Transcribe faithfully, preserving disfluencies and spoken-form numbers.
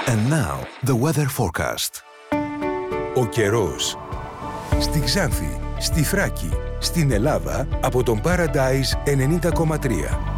And now, the weather forecast. Ο καιρός. Στη Ξάνθη, στη Θράκη, στην Ελλάδα, από τον Paradise ενενήντα κόμμα τρία.